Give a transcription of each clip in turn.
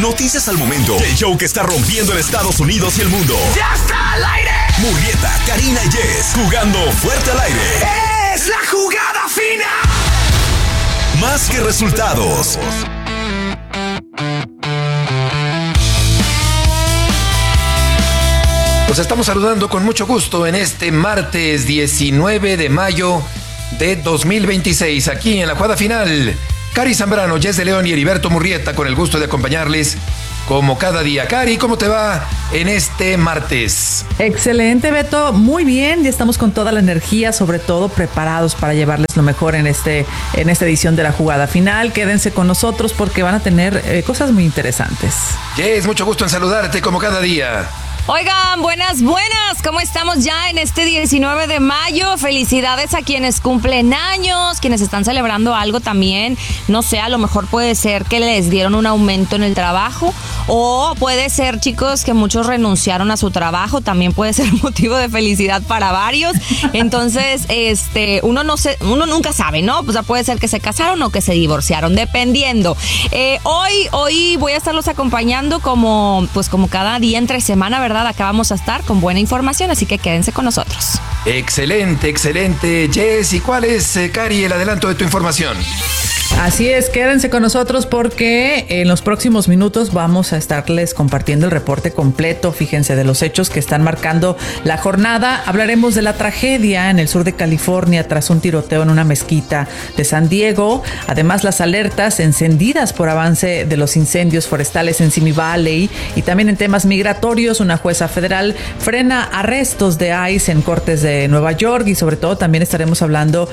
Noticias al momento. El show que está rompiendo en Estados Unidos y el mundo. ¡Ya está al aire! Murrieta, Karina y Jess jugando fuerte al aire. ¡Es la jugada fina! Más que resultados. Los estamos saludando con mucho gusto en este martes 19 de mayo de 2026, aquí en la jugada final. Cari Zambrano, Jess de León y Heriberto Murrieta, con el gusto de acompañarles como cada día. Cari, ¿cómo te va en este martes? Excelente, Beto, muy bien, ya estamos con toda la energía, sobre todo preparados para llevarles lo mejor en esta edición de la jugada final. Quédense con nosotros porque van a tener cosas muy interesantes. Jess, mucho gusto en saludarte como cada día. Oigan, buenas, ¿cómo estamos ya en este 19 de mayo? Felicidades a quienes cumplen años, quienes están celebrando algo también. No sé, a lo mejor puede ser que les dieron un aumento en el trabajo, o puede ser, chicos, que muchos renunciaron a su trabajo, también puede ser motivo de felicidad para varios. Entonces, uno nunca sabe, ¿no? O sea, puede ser que se casaron o que se divorciaron, dependiendo. Hoy voy a estarlos acompañando como cada día entre semana, ¿verdad? Acá vamos a estar con buena información, así que quédense con nosotros. Excelente, Jess. ¿Y cuál es, Cari, el adelanto de tu información? Así es, quédense con nosotros porque en los próximos minutos vamos a estarles compartiendo el reporte completo, fíjense, de los hechos que están marcando la jornada. Hablaremos de la tragedia en el sur de California tras un tiroteo en una mezquita de San Diego. Además, las alertas encendidas por avance de los incendios forestales en Simi Valley, y también en temas migratorios, una jueza federal frena arrestos de ICE en cortes de Nueva York, y sobre todo también estaremos hablando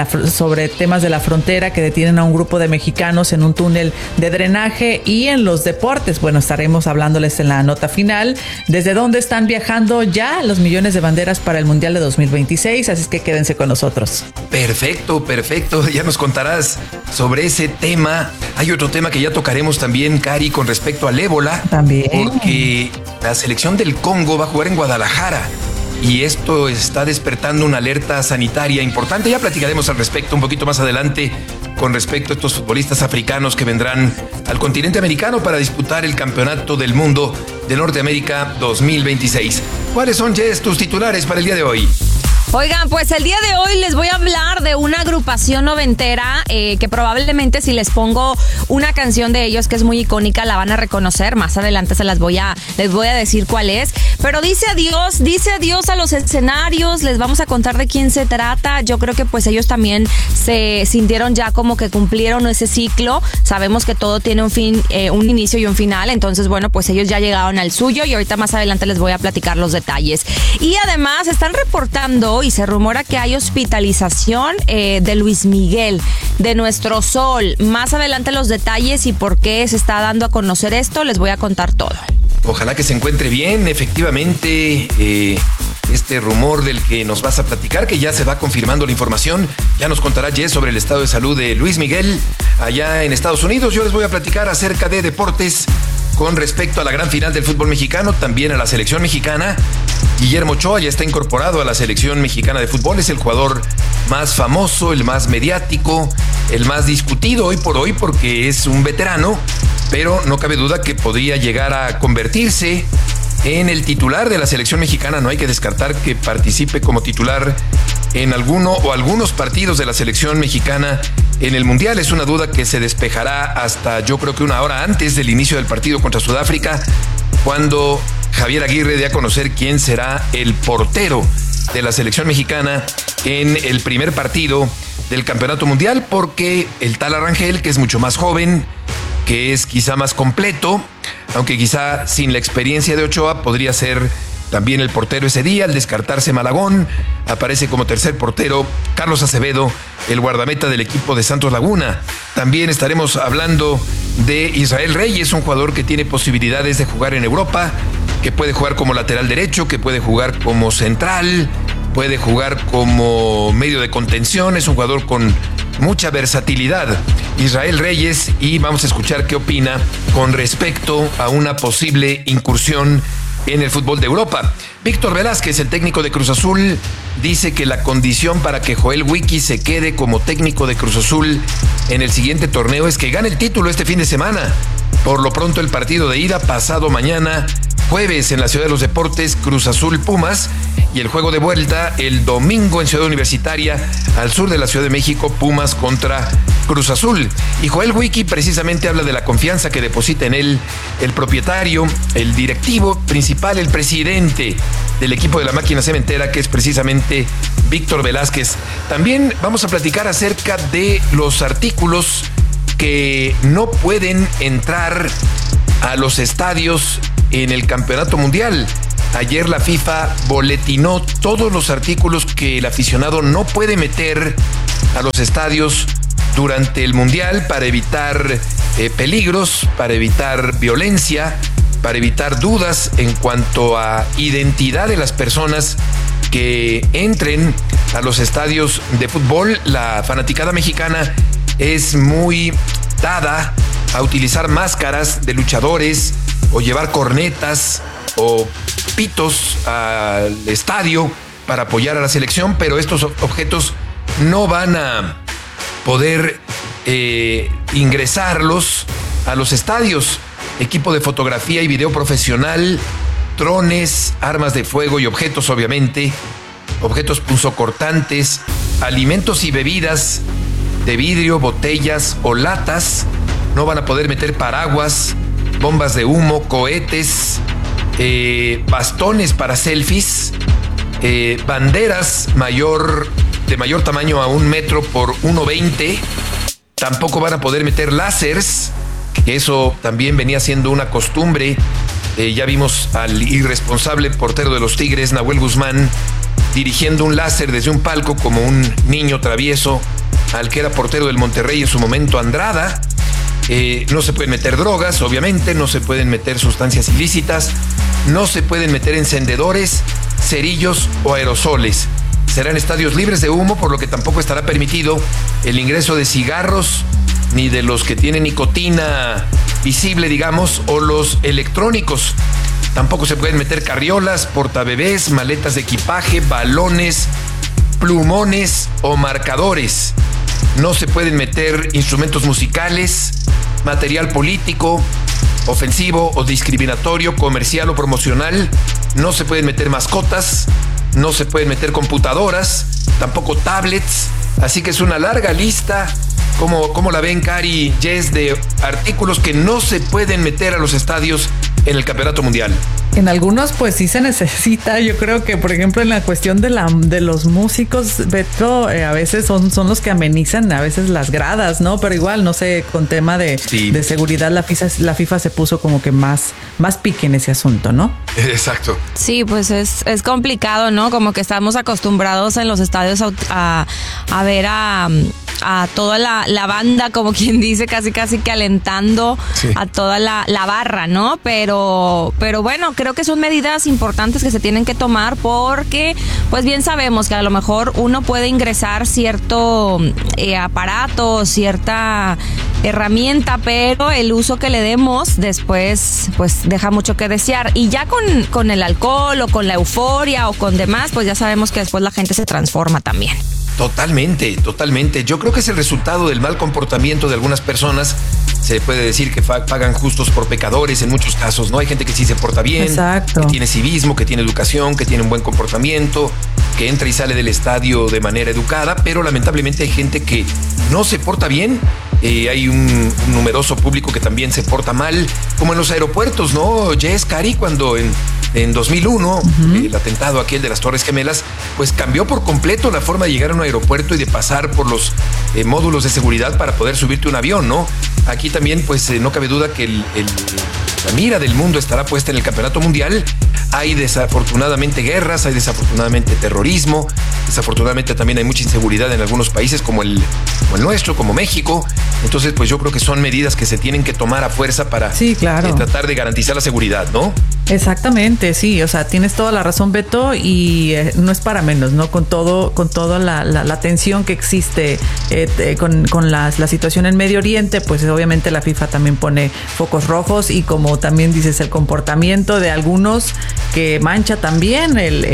sobre temas de la frontera que detienen a un grupo de mexicanos en un túnel de drenaje. Y en los deportes, bueno, estaremos hablándoles en la nota final desde dónde están viajando ya los millones de banderas para el Mundial de 2026, así es que quédense con nosotros. Perfecto, ya nos contarás sobre ese tema. Hay otro tema que ya tocaremos también, Cari, con respecto al ébola. También. Porque la selección del Congo va a jugar en Guadalajara y esto está despertando una alerta sanitaria importante. Ya platicaremos al respecto un poquito más adelante con respecto a estos futbolistas africanos que vendrán al continente americano para disputar el Campeonato del Mundo de Norteamérica 2026. ¿Cuáles son, Jess, tus titulares para el día de hoy? Oigan, pues el día de hoy les voy a hablar de una agrupación noventera que probablemente si les pongo una canción de ellos que es muy icónica la van a reconocer. Más adelante les voy a decir cuál es. Pero dice adiós a los escenarios. Les vamos a contar de quién se trata. Yo creo que pues ellos también se sintieron ya como que cumplieron ese ciclo. Sabemos que todo tiene un fin, un inicio y un final. Entonces, bueno, pues ellos ya llegaron al suyo y ahorita más adelante les voy a platicar los detalles. Y además están reportando y se rumora que hay hospitalización de Luis Miguel, de nuestro Sol. Más adelante los detalles y por qué se está dando a conocer esto, les voy a contar todo. Ojalá que se encuentre bien, efectivamente, este rumor del que nos vas a platicar, que ya se va confirmando la información. Ya nos contará Jess sobre el estado de salud de Luis Miguel allá en Estados Unidos. Yo les voy a platicar acerca de deportes con respecto a la gran final del fútbol mexicano, también a la selección mexicana. Guillermo Ochoa ya está incorporado a la selección mexicana de fútbol. Es el jugador más famoso, el más mediático, el más discutido hoy por hoy porque es un veterano, pero no cabe duda que podría llegar a convertirse en el titular de la selección mexicana. No hay que descartar que participe como titular en alguno o algunos partidos de la selección mexicana en el Mundial. Es una duda que se despejará hasta, yo creo que una hora antes del inicio del partido contra Sudáfrica, cuando Javier Aguirre dé a conocer quién será el portero de la selección mexicana en el primer partido del Campeonato Mundial, porque el Tala Rangel, que es mucho más joven, que es quizá más completo, aunque quizá sin la experiencia de Ochoa, podría ser también el portero ese día. Al descartarse Malagón, aparece como tercer portero Carlos Acevedo, el guardameta del equipo de Santos Laguna. También estaremos hablando de Israel Reyes, un jugador que tiene posibilidades de jugar en Europa, que puede jugar como lateral derecho, que puede jugar como central, puede jugar como medio de contención. Es un jugador con mucha versatilidad, Israel Reyes, y vamos a escuchar qué opina con respecto a una posible incursión en el fútbol de Europa. Víctor Velázquez, el técnico de Cruz Azul, dice que la condición para que Joel Wiki se quede como técnico de Cruz Azul en el siguiente torneo es que gane el título este fin de semana. Por lo pronto, el partido de ida pasado mañana, jueves, en la Ciudad de los Deportes, Cruz Azul Pumas, y el juego de vuelta el domingo en Ciudad Universitaria, al sur de la Ciudad de México, Pumas contra Cruz Azul. Y Joel Wiki precisamente habla de la confianza que deposita en él el propietario, el directivo principal, el presidente del equipo de la máquina cementera, que es precisamente Víctor Velázquez. También vamos a platicar acerca de los artículos que no pueden entrar a los estadios en el Campeonato Mundial. Ayer la FIFA boletinó todos los artículos que el aficionado no puede meter a los estadios durante el Mundial para evitar peligros, para evitar violencia, para evitar dudas en cuanto a identidad de las personas que entren a los estadios de fútbol. La fanaticada mexicana es muy dada a utilizar máscaras de luchadores o llevar cornetas o pitos al estadio para apoyar a la selección, pero estos objetos no van a poder ingresarlos a los estadios. Equipo de fotografía y video profesional, drones, armas de fuego y objetos, obviamente, objetos punzocortantes, alimentos y bebidas de vidrio, botellas o latas. No van a poder meter paraguas, bombas de humo, cohetes, bastones para selfies, banderas de mayor tamaño a 1 metro por 1.20. Tampoco van a poder meter láseres, que eso también venía siendo una costumbre. Ya vimos al irresponsable portero de los Tigres, Nahuel Guzmán, dirigiendo un láser desde un palco como un niño travieso al que era portero del Monterrey en su momento, Andrada. No se pueden meter drogas, obviamente, no se pueden meter sustancias ilícitas, no se pueden meter encendedores, cerillos o aerosoles. Serán estadios libres de humo, por lo que tampoco estará permitido el ingreso de cigarros, ni de los que tienen nicotina visible, digamos, o los electrónicos. Tampoco se pueden meter carriolas, portabebés, maletas de equipaje, balones, plumones o marcadores. No se pueden meter instrumentos musicales, material político, ofensivo o discriminatorio, comercial o promocional. No se pueden meter mascotas, no se pueden meter computadoras, tampoco tablets. Así que es una larga lista, como la ven, Cari, Jess, de artículos que no se pueden meter a los estadios en el Campeonato Mundial. En algunos pues sí se necesita. Yo creo que, por ejemplo, en la cuestión de los músicos, Beto, a veces son los que amenizan a veces las gradas, ¿no? Pero igual, no sé, con tema de seguridad, la FIFA se puso como que más pique en ese asunto, ¿no? Exacto. Sí, pues es complicado, ¿no? Como que estamos acostumbrados en los estadios a ver a toda la banda, como quien dice, casi que alentando a toda la barra, ¿no? Pero bueno, creo que son medidas importantes que se tienen que tomar porque, pues bien sabemos que a lo mejor uno puede ingresar cierto aparato, cierta herramienta, pero el uso que le demos después, pues deja mucho que desear. Y ya con el alcohol o con la euforia o con demás, pues ya sabemos que después la gente se transforma también. Totalmente. Yo creo que es el resultado del mal comportamiento de algunas personas. Se puede decir que pagan justos por pecadores en muchos casos, ¿no? Hay gente que sí se porta bien, exacto, que tiene civismo, que tiene educación, que tiene un buen comportamiento, que entra y sale del estadio de manera educada, pero lamentablemente hay gente que no se porta bien. Hay un numeroso público que también se porta mal, como en los aeropuertos, ¿no? Jess, Cari, cuando en 2001, el atentado aquel de las Torres Gemelas, pues cambió por completo la forma de llegar a un aeropuerto y de pasar por los módulos de seguridad para poder subirte a un avión, ¿no? Aquí también, pues no cabe duda que la mira del mundo estará puesta en el Campeonato Mundial. Hay desafortunadamente guerras, hay desafortunadamente terrorismo, desafortunadamente también hay mucha inseguridad en algunos países como el nuestro, como México. Entonces, pues yo creo que son medidas que se tienen que tomar a fuerza para tratar de garantizar la seguridad, ¿no? Exactamente, sí, o sea, tienes toda la razón, Beto, y no es para menos, ¿no? Con toda la tensión que existe con la situación en Medio Oriente, pues obviamente la FIFA también pone focos rojos y, como también dices, el comportamiento de algunos que mancha también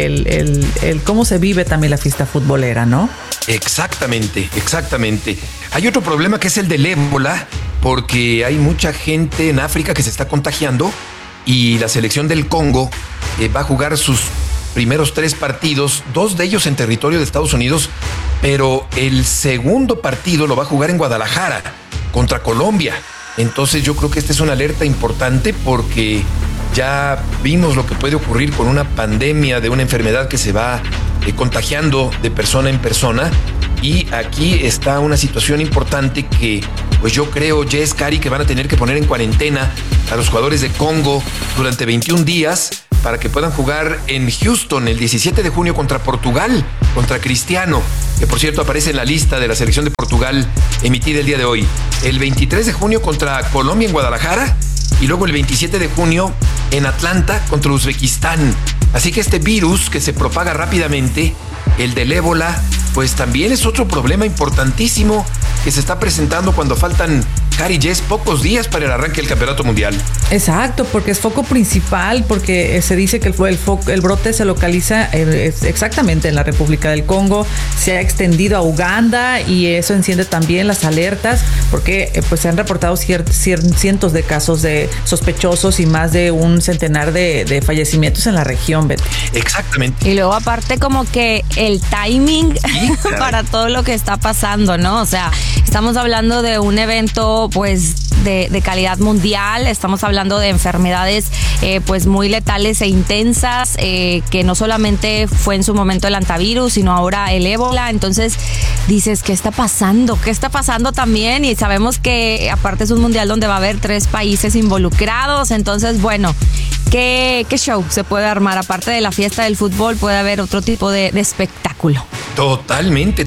el cómo se vive también la fiesta futbolera, ¿no? Exactamente. Hay otro problema que es el del ébola, porque hay mucha gente en África que se está contagiando y la selección del Congo va a jugar sus primeros 3 partidos, 2 de ellos en territorio de Estados Unidos, pero el segundo partido lo va a jugar en Guadalajara contra Colombia. Entonces yo creo que esta es una alerta importante porque ya vimos lo que puede ocurrir con una pandemia de una enfermedad que se va contagiando de persona en persona. Y aquí está una situación importante que, pues yo creo, Jess, Cari, que van a tener que poner en cuarentena a los jugadores de Congo durante 21 días para que puedan jugar en Houston el 17 de junio contra Portugal, contra Cristiano, que por cierto aparece en la lista de la selección de Portugal emitida el día de hoy. El 23 de junio contra Colombia en Guadalajara y luego el 27 de junio en Atlanta contra Uzbekistán. Así que este virus que se propaga rápidamente, el del ébola, pues también es otro problema importantísimo que se está presentando cuando faltan, Cari, Jess, pocos días para el arranque del Campeonato Mundial. Exacto, porque es foco principal, porque se dice que el brote se localiza exactamente en la República del Congo, se ha extendido a Uganda y eso enciende también las alertas, porque pues se han reportado cientos de casos de sospechosos y más de un centenar de fallecimientos en la región, Betty. Exactamente. Y luego aparte como que el timing para todo lo que está pasando, ¿no? O sea, estamos hablando de un evento pues de calidad mundial, estamos hablando de enfermedades pues muy letales e intensas, que no solamente fue en su momento el antivirus, sino ahora el ébola. Entonces dices, ¿qué está pasando? ¿Qué está pasando también? Y sabemos que aparte es un mundial donde va a haber 3 países involucrados, entonces bueno, ¿qué show se puede armar? Aparte de la fiesta del fútbol puede haber otro tipo de espectáculo. Totalmente,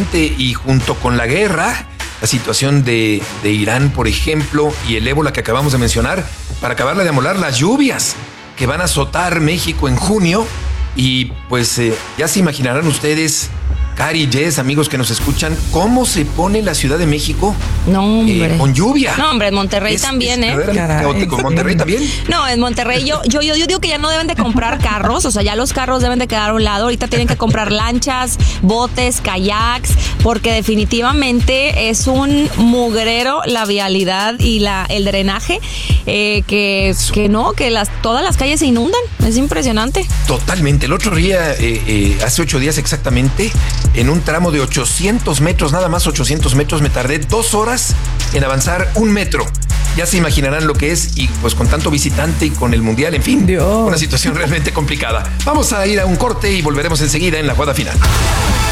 y junto con la guerra, la situación de Irán, por ejemplo, y el ébola que acabamos de mencionar, para acabarla de amolar, las lluvias que van a azotar México en junio. Y pues ya se imaginarán ustedes, Cari, Jess, amigos que nos escuchan, cómo se pone la Ciudad de México con lluvia. No, hombre, en Monterrey también, ¿Con Monterrey también? No, en Monterrey yo digo que ya no deben de comprar carros, o sea, ya los carros deben de quedar a un lado. Ahorita tienen que comprar lanchas, botes, kayaks, porque definitivamente es un mugrero la vialidad y el drenaje, que todas las calles se inundan. Es impresionante. Totalmente. El otro día, hace 8 días exactamente, en un tramo de 800 metros, nada más 800 metros, me tardé 2 horas en avanzar 1 metro. Ya se imaginarán lo que es, y pues con tanto visitante y con el mundial, en fin, Dios. Una situación realmente complicada. Vamos a ir a un corte y volveremos enseguida en la jugada final.